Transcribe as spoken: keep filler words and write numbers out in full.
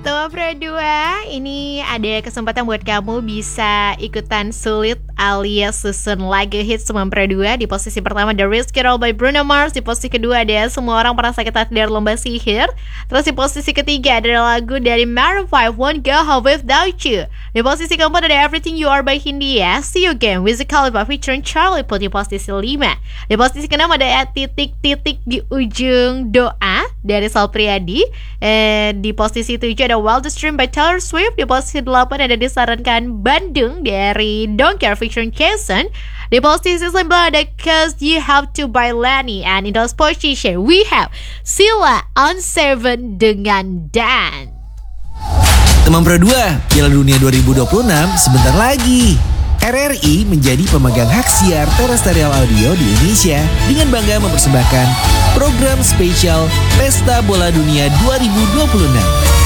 Teman Pro dua, ini ada kesempatan buat kamu bisa ikutan sulit alias susun lagu hits Teman Pro dua. Di posisi pertama The Risky Roll by Bruno Mars. Di posisi kedua ada Semua Orang Pernah Sakit Hati dari Lomba Sihir. Terus di posisi ketiga ada lagu dari Maroon five, Won't Go Home Without You. Di posisi keempat ada Everything You Are by Hindia. See You Again, Wiz Khalifa featuring Charlie Puth di posisi lima. Di posisi keenam ada titik-titik di ujung doa dari Sal Priadi. eh, Di posisi tujuh ada Wildest Dream by Taylor Swift. Di posisi delapan ada Disarankan Bandung dari Don't Care featuring Jason. Di posisi sembilan ada Cause You Have To by Lenny. And in those position we have Sila on seven dengan Dan. Teman Pro dua, Piala Dunia dua ribu dua puluh enam sebentar lagi. R R I menjadi pemegang hak siar terrestrial audio di Indonesia dengan bangga mempersembahkan program spesial Pesta Bola Dunia dua ribu dua puluh enam.